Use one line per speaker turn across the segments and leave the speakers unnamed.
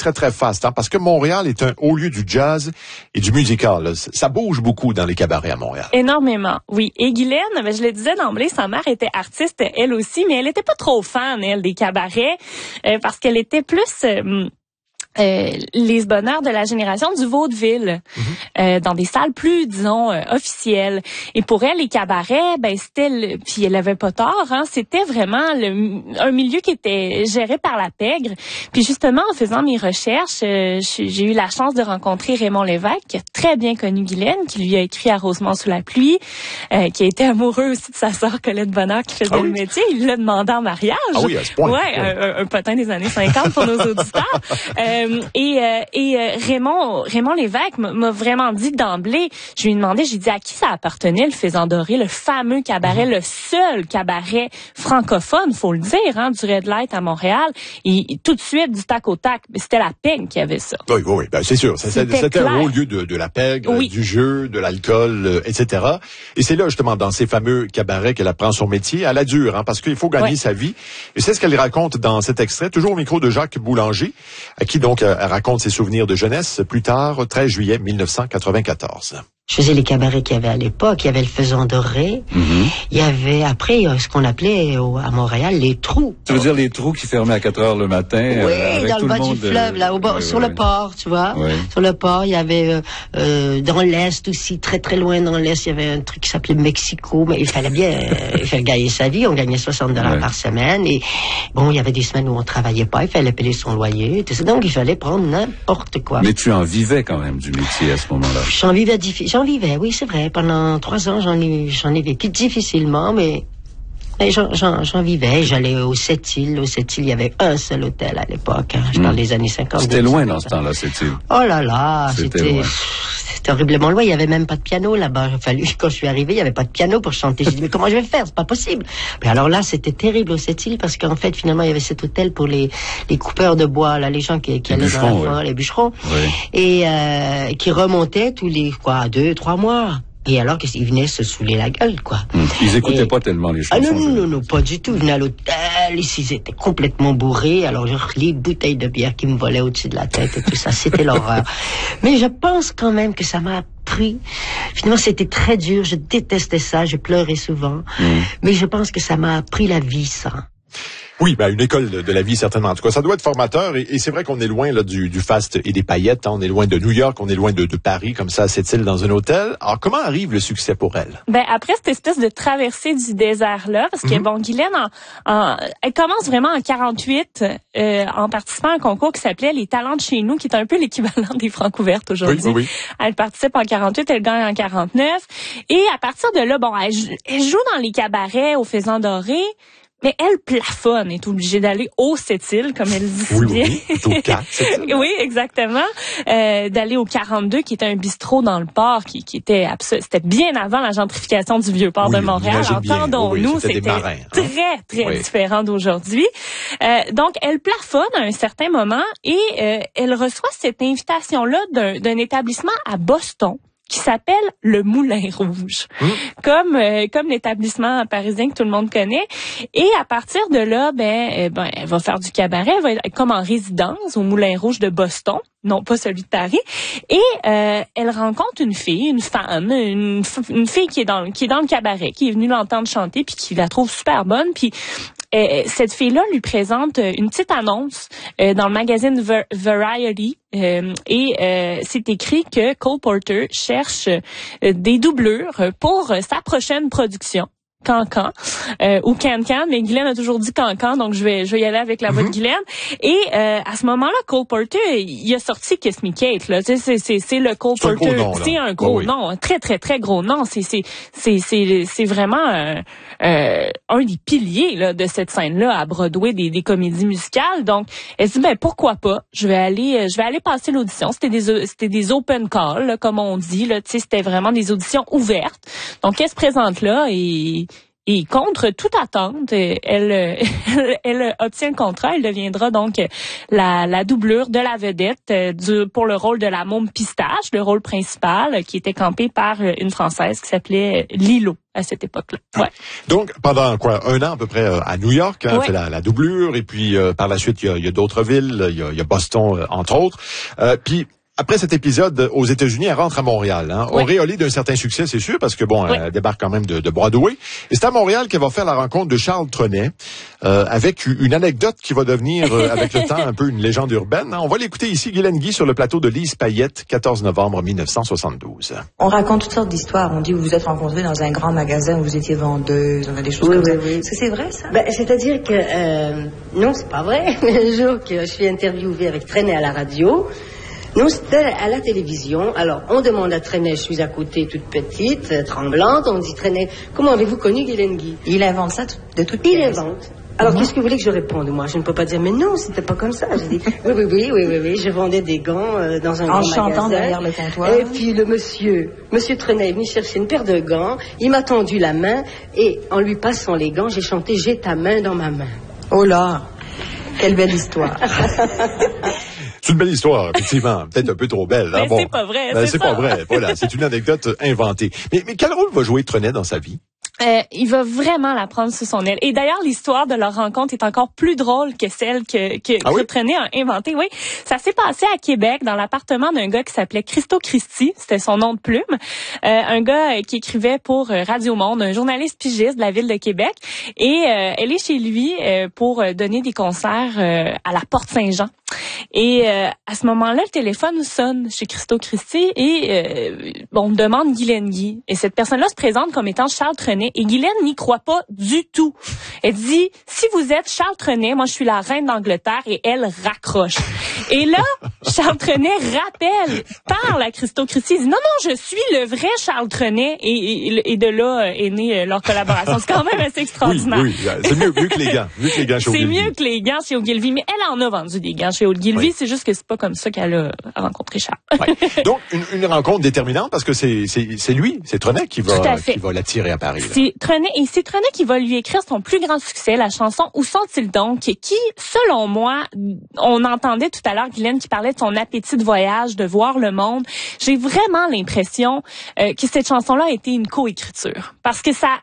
très, très fast, hein, parce que Montréal est un haut lieu du jazz et du musical. Là. Ça bouge beaucoup dans les cabarets à Montréal.
Énormément, oui. Et Guylaine, je le disais d'emblée, sa mère était artiste, elle aussi, mais elle était pas trop fan, elle, des cabarets, parce qu'elle était plus... les bonheurs de la génération du vaudeville, dans des salles plus, disons, officielles. Et pour elle, les cabarets, c'était puis elle avait pas tort, hein, c'était vraiment un milieu qui était géré par la pègre. Puis justement, en faisant mes recherches, j'ai eu la chance de rencontrer Raymond Lévesque, qui a très bien connu Guylaine, qui lui a écrit à Rosemont sous la pluie, qui a été amoureux aussi de sa sœur Colette Bonheur, qui faisait le métier. Il l'a demandé en mariage.
Ah oui, à ce point.
Ouais, un potin des années 50 pour nos auditeurs. Raymond Lévesque m'a vraiment dit d'emblée, je lui ai demandé, j'ai dit à qui ça appartenait le Faisan Doré, le fameux cabaret, le seul cabaret francophone, faut le dire, hein, du Red Light à Montréal. Et tout de suite, du tac au tac, c'était la pègre qui avait ça.
Oui, c'est sûr. C'était un haut lieu de la pègre, du jeu, de l'alcool, etc. Et c'est là, justement, dans ces fameux cabarets qu'elle apprend son métier à la dure, hein, parce qu'il faut gagner sa vie. Et c'est ce qu'elle raconte dans cet extrait, toujours au micro de Jacques Boulanger, à qui donc elle raconte ses souvenirs de jeunesse plus tard, 13 juillet 1994.
Je faisais les cabarets qu'il y avait à l'époque. Il y avait le Faisan Doré. Il y avait, après, ce qu'on appelait à Montréal, les trous.
Tu veux dire les trous qui fermaient à 4 heures le matin?
Oui,
avec
dans
tout
le bas
monde,
du fleuve, là, sur le port, tu vois. Oui. Sur le port, il y avait, dans l'Est aussi, très très loin dans l'Est, il y avait un truc qui s'appelait Mexico. Mais il fallait gagner sa vie. On gagnait $60 par semaine. Et bon, il y avait des semaines où on travaillait pas. Il fallait payer son loyer. Tout ça. Donc, il fallait prendre n'importe quoi.
Mais tu en vivais quand même du métier à ce moment-là.
J'en vivais, oui, c'est vrai. Pendant 3 ans, j'en ai vécu difficilement, mais j'en vivais. J'allais aux Sept-Îles. Aux Sept-Îles, il y avait un seul hôtel à l'époque. Hein. Je parle des années 50.
C'était loin dans ce temps-là, Sept-Îles.
Oh là là, c'était horriblement loin. Il y avait même pas de piano là-bas. Quand je suis arrivée, il y avait pas de piano pour chanter. J'ai dit, mais comment je vais faire? C'est pas possible. Mais alors là, c'était terrible aux Sept-Îles parce qu'en fait, finalement, il y avait cet hôtel pour les coupeurs de bois, là, les gens qui allaient dans la forêt, les bûcherons. Et, qui remontaient tous les, 2-3 mois. Et alors qu'ils venaient se saouler la gueule, quoi.
Ils écoutaient pas tellement les chansons.
Non, pas du tout. Ils venaient à l'hôtel, ils étaient complètement bourrés. Alors, les bouteilles de bière qui me volaient au-dessus de la tête et tout ça, c'était l'horreur. Mais je pense quand même que ça m'a appris. Finalement, c'était très dur. Je détestais ça. Je pleurais souvent. Mais je pense que ça m'a appris la vie, ça.
Oui, une école de la vie, certainement. En tout cas, ça doit être formateur. Et c'est vrai qu'on est loin là du faste et des paillettes. Hein. On est loin de New York, on est loin de Paris, comme ça, à Sept-Îles, dans un hôtel. Alors, comment arrive le succès pour elle?
Après cette espèce de traversée du désert-là, parce que, Guylaine, elle commence vraiment en 48, en participant à un concours qui s'appelait Les Talents de chez nous, qui est un peu l'équivalent des Francouvertes aujourd'hui. Oui. Elle participe en 48, elle gagne en 49. Et à partir de là, elle joue dans les cabarets au Faisan Doré. Mais elle plafonne, est obligée d'aller au Sept-Îles, comme elle dit si bien. Oui, exactement. D'aller au 42, qui était un bistrot dans le port, qui était c'était bien avant la gentrification du Vieux-Port de Montréal. Entendons-nous, c'était très différent d'aujourd'hui. Donc, elle plafonne à un certain moment et elle reçoit cette invitation-là d'un établissement à Boston qui s'appelle le Moulin Rouge, comme l'établissement parisien que tout le monde connaît. Et à partir de là, elle va faire du cabaret, elle va être comme en résidence au Moulin Rouge de Boston, non pas celui de Paris. Et elle rencontre une fille, une femme, une fille qui est dans le cabaret, qui est venue l'entendre chanter, puis qui la trouve super bonne, puis cette fille-là lui présente une petite annonce dans le magazine Variety et c'est écrit que Cole Porter cherche des doublures pour sa prochaine production. Cancan ou Can-Can, mais Guylaine a toujours dit Cancan, donc je vais y aller avec la voix de Guylaine. Et à ce moment-là, Cole Porter, il a sorti Kiss Me Kate, là. C'est le Cole Porter, c'est un gros nom, un très très très gros nom. C'est vraiment un des piliers là de cette scène-là à Broadway des comédies musicales. Donc elle se dit pourquoi pas, je vais aller passer l'audition. C'était des open calls là, comme on dit là, tu sais, c'était vraiment des auditions ouvertes. Donc elle se présente là et Et contre toute attente, elle obtient le contrat. Elle deviendra donc la doublure de la vedette pour le rôle de la môme Pistache, le rôle principal, qui était campé par une Française qui s'appelait Lilo à cette époque-là. Ouais.
Donc, pendant un an à peu près à New York, elle fait la doublure, et puis par la suite, il y a d'autres villes, il y a Boston, entre autres. Puis, après cet épisode, aux États-Unis, elle rentre à Montréal. Auréolée d'un certain succès, c'est sûr, parce que elle débarque quand même de Broadway. Et c'est à Montréal qu'elle va faire la rencontre de Charles Trenet, avec une anecdote qui va devenir, avec le temps, un peu une légende urbaine. On va l'écouter ici, Guylaine Guy, sur le plateau de Lise Payette, 14 novembre 1972.
On raconte toutes sortes d'histoires. On dit que vous vous êtes rencontrés dans un grand magasin où vous étiez vendeuse, on a des choses comme ça. Oui. Est-ce que c'est vrai, ça?
C'est-à-dire que, non, c'est pas vrai. Le jour que je suis interviewée avec Trenet à la radio, non, c'était à la télévision. Alors, on demande à Trenet, je suis à côté, toute petite, tremblante. On dit, Trenet, comment avez-vous connu Guylaine Guy?
Il invente ça de toutes
pièces. Il invente. Alors, qu'est-ce que vous voulez que je réponde? Moi, je ne peux pas dire, mais non, c'était pas comme ça. J'ai dit, oui. Je vendais des gants dans un grand magasin.
En chantant derrière le comptoir.
Et puis, le monsieur Trenet est venu chercher une paire de gants. Il m'a tendu la main et, en lui passant les gants, j'ai chanté, j'ai ta main dans ma main.
Oh là! Quelle belle histoire.
C'est une belle histoire, effectivement. Peut-être un peu trop belle.
Mais c'est pas vrai,
c'est pas vrai. Voilà, c'est une anecdote inventée. Mais quel rôle va jouer Trenet dans sa vie?
Il va vraiment la prendre sous son aile. Et d'ailleurs, l'histoire de leur rencontre est encore plus drôle que celle que Trenet a inventée. Oui, ça s'est passé à Québec, dans l'appartement d'un gars qui s'appelait Christo Christie. C'était son nom de plume. Un gars qui écrivait pour Radio Monde, un journaliste pigiste de la ville de Québec. Et elle est chez lui pour donner des concerts à la Porte Saint-Jean. Et à ce moment-là, le téléphone sonne chez Christo Christie et on demande Guylaine Guy. Et cette personne-là se présente comme étant Charles Trenet. Et Guylaine n'y croit pas du tout. Elle dit, si vous êtes Charles Trenet, moi je suis la reine d'Angleterre, et elle raccroche. Et là, Charles Trenet parle à Christo Christie. Il dit, non, je suis le vrai Charles Trenet. Et de là est née leur collaboration. C'est quand même assez extraordinaire.
Oui, c'est mieux que les gants.
C'est mieux que les gants chez Ogilvy. Mais elle en a vendu des gants chez Ogilvy. C'est juste que c'est pas comme ça qu'elle a rencontré Charles.
Donc, une rencontre déterminante, parce que c'est lui, c'est Trenet qui va l'attirer à Paris.
C'est Trenet qui va lui écrire son plus grand succès, la chanson Où sont-ils donc, qui, selon moi, on entendait tout à l'heure Guylaine qui parlait de son appétit de voyage, de voir le monde. J'ai vraiment l'impression que cette chanson-là a été une coécriture, parce que ça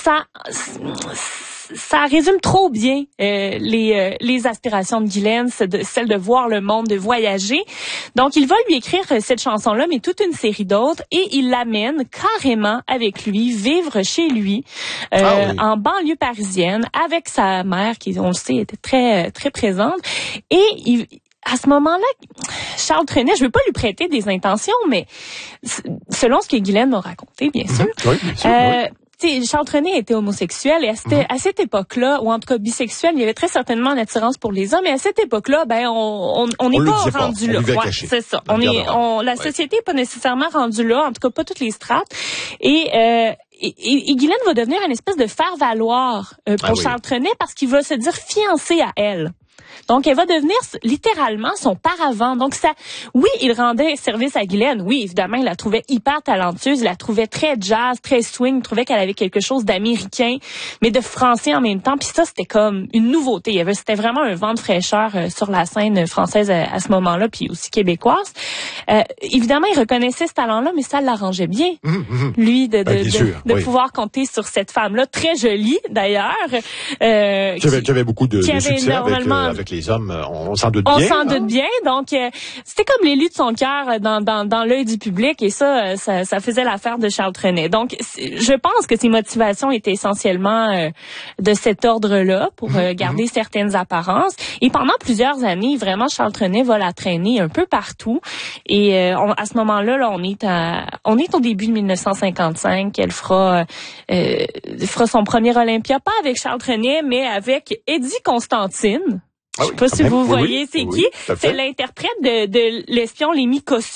résume trop bien les aspirations de Guylaine, celle de voir le monde, de voyager. Donc, il va lui écrire cette chanson-là, mais toute une série d'autres, et il l'amène carrément avec lui, vivre chez lui, en banlieue parisienne, avec sa mère, qui, on le sait, était très, très présente. Et à ce moment-là, Charles Trenet, je veux pas lui prêter des intentions, mais selon ce que Guylaine m'a raconté, bien sûr.
Oui, bien sûr.
Charles Trenet était homosexuel, et à cette époque-là, ou en tout cas bisexuel, il y avait très certainement une attirance pour les hommes, et à cette époque-là, on n'est pas rendu là.
Ouais,
c'est ça. La société n'est pas nécessairement rendue là, en tout cas pas toutes les strates. Et Guylaine va devenir une espèce de faire-valoir pour Charles Trenet, parce qu'il va se dire fiancé à elle. Donc, elle va devenir littéralement son paravent. Donc, il rendait service à Guylaine. Oui, évidemment, il la trouvait hyper talentueuse. Il la trouvait très jazz, très swing. Il trouvait qu'elle avait quelque chose d'américain, mais de français en même temps. Puis ça, c'était comme une nouveauté. C'était vraiment un vent de fraîcheur sur la scène française à ce moment-là, puis aussi québécoise. Évidemment, il reconnaissait ce talent-là, mais ça l'arrangeait bien. Lui, de pouvoir compter sur cette femme-là, très jolie, d'ailleurs.
Qui avait beaucoup de succès avec les hommes, on s'en doute bien.
On s'en doute bien, donc c'était comme l'élu de son cœur dans l'œil du public, et ça faisait l'affaire de Charles Trenet. Donc, je pense que ses motivations étaient essentiellement de cet ordre-là, pour garder certaines apparences. Et pendant plusieurs années, vraiment, Charles Trenet va la traîner un peu partout. Et à ce moment-là, on est au début de 1955. Elle fera son premier Olympia, pas avec Charles Trenet, mais avec Eddie Constantine. Je sais pas si vous voyez c'est qui. C'est l'interprète de l'espion Lémi Caution.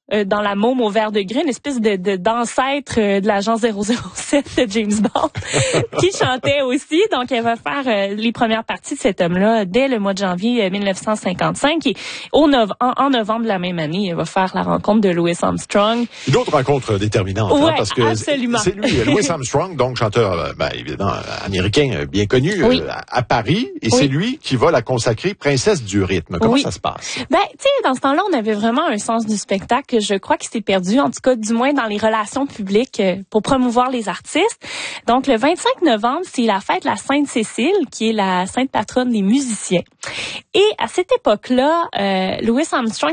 dans La Môme au vert de gris, une espèce d'ancêtre de l'agent 007 de James Bond, qui chantait aussi. Donc, elle va faire les premières parties de cet homme-là dès le mois de janvier 1955. Et en novembre de la même année, elle va faire la rencontre de Louis Armstrong.
Une autre rencontre déterminante,
ouais,
parce que
absolument.
C'est lui, Louis Armstrong, donc chanteur évidemment américain bien connu à Paris, et c'est lui qui va la consacrer princesse du rythme. Comment ça se passe?
Ben, tu sais, dans ce temps-là, on avait vraiment un sens du spectacle que je crois qui s'est perdu, en tout cas, du moins dans les relations publiques pour promouvoir les artistes. Donc, le 25 novembre, c'est la fête de la Sainte-Cécile, qui est la sainte patronne des musiciens. Et à cette époque-là, Louis Armstrong